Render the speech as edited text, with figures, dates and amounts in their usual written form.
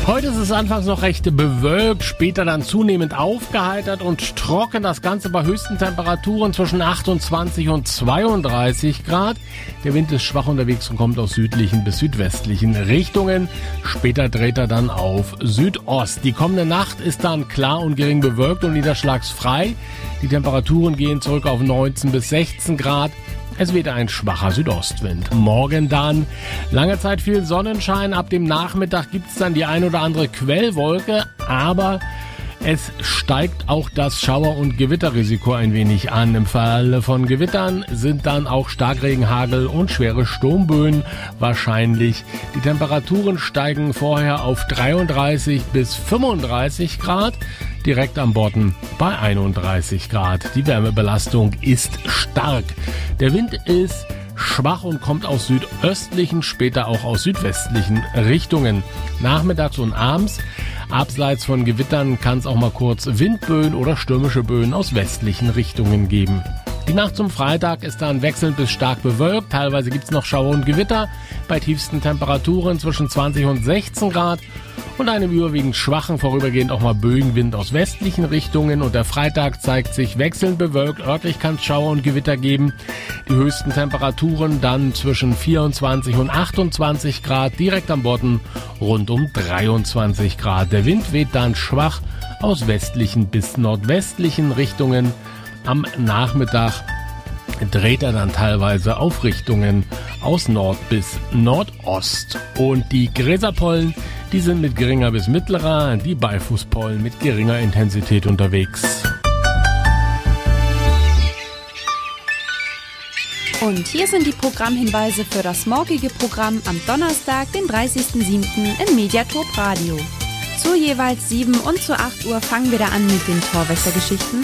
Heute ist es anfangs noch recht bewölkt, später dann zunehmend aufgeheitert und trocken. Das Ganze bei höchsten Temperaturen zwischen 28 und 32 Grad. Der Wind ist schwach unterwegs und kommt aus südlichen bis südwestlichen Richtungen. Später dreht er dann auf Südost. Die kommende Nacht ist dann klar und gering bewölkt und niederschlagsfrei. Die Temperaturen gehen zurück auf 19 bis 16 Grad. Es weht ein schwacher Südostwind. Morgen dann lange Zeit viel Sonnenschein. Ab dem Nachmittag gibt es dann die ein oder andere Quellwolke, aber es steigt auch das Schauer- und Gewitterrisiko ein wenig an. Im Falle von Gewittern sind dann auch Starkregen, Hagel und schwere Sturmböen wahrscheinlich. Die Temperaturen steigen vorher auf 33 bis 35 Grad. Direkt am Bodden bei 31 Grad. Die Wärmebelastung ist stark. Der Wind ist schwach und kommt aus südöstlichen, später auch aus südwestlichen Richtungen. Nachmittags und abends, abseits von Gewittern, kann es auch mal kurz Windböen oder stürmische Böen aus westlichen Richtungen geben. Die Nacht zum Freitag ist dann wechselnd bis stark bewölkt. Teilweise gibt es noch Schauer und Gewitter bei tiefsten Temperaturen zwischen 20 und 16 Grad. Und einem überwiegend schwachen, vorübergehend auch mal Böenwind aus westlichen Richtungen. Und der Freitag zeigt sich wechselnd bewölkt. Örtlich kann es Schauer und Gewitter geben. Die höchsten Temperaturen dann zwischen 24 und 28 Grad. Direkt am Bodden rund um 23 Grad. Der Wind weht dann schwach aus westlichen bis nordwestlichen Richtungen. Am Nachmittag dreht er dann teilweise auf Richtungen aus Nord bis Nordost. Und die Gräserpollen, die sind mit geringer bis mittlerer, die Beifußpollen mit geringer Intensität unterwegs. Und hier sind die Programmhinweise für das morgige Programm am Donnerstag, den 30.07. im Mediatop Radio. Zu jeweils 7 und zu 8 Uhr fangen wir da an mit den Torwächtergeschichten.